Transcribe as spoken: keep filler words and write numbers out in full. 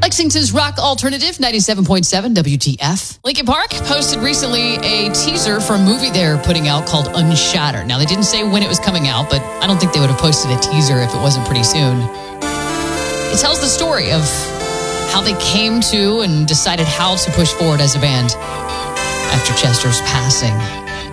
Lexington's rock alternative, ninety-seven point seven W T F. Linkin Park posted recently a teaser for a movie they're putting out called Unshattered. Now, they didn't say when it was coming out, but I don't think they would have posted a teaser if it wasn't pretty soon. It tells the story of how they came to and decided how to push forward as a band after Chester's passing.